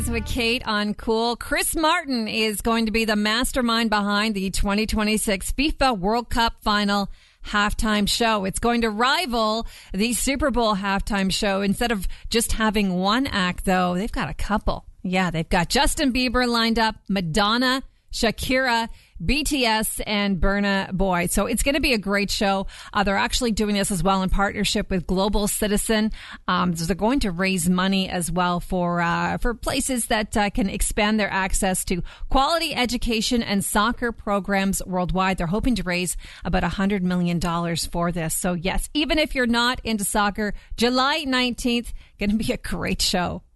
With Kate on Cool. Chris Martin is going to be the mastermind behind the 2026 FIFA World Cup final halftime show. It's going to rival the Super Bowl halftime show. Instead of just having one act, though, they've got a couple. Yeah, they've got Justin Bieber lined up, Madonna, Shakira, BTS, and Burna Boy. So it's going to be a great show. They're actually doing this as well in partnership with Global Citizen. So they're going to raise money as well for places that can expand their access to quality education and soccer programs worldwide. They're hoping to raise about $100 million for this. So yes, even if you're not into soccer, July 19th, going to be a great show.